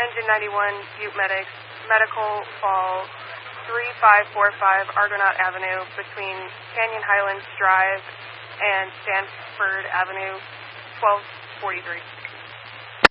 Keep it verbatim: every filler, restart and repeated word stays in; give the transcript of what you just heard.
Engine ninety-one, Butte Medics, Medical Fall, three five four five Argonaut Avenue between Canyon Highlands Drive and Stanford Avenue, twelve forty-three.